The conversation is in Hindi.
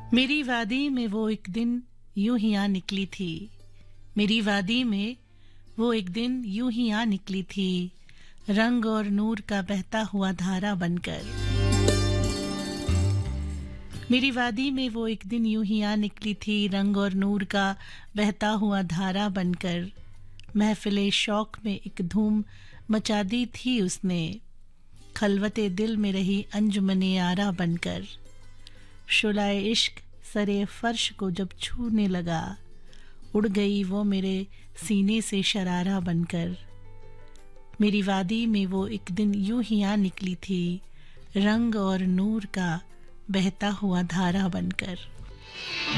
मेरी वादी में वो एक दिन यूं ही आ निकली थी। मेरी वादी में वो एक दिन यूं ही आ निकली थी, रंग और नूर का बहता हुआ धारा बनकर। मेरी वादी में वो एक दिन यूं ही आ निकली थी, रंग और नूर का बहता हुआ धारा बनकर। महफिले शौक में एक धूम मचा दी थी उसने, खलवते दिल में रही अंजुमने आरा बनकर। शुलाए इश्क सरे फर्श को जब छूने लगा, उड़ गई वो मेरे सीने से शरारा बनकर। मेरी वादी में वो एक दिन यूं ही आ निकली थी, रंग और नूर का बहता हुआ धारा बनकर।